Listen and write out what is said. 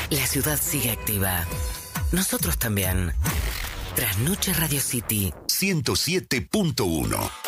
La ciudad sigue activa. Nosotros también. Trasnoche Radio City 107.1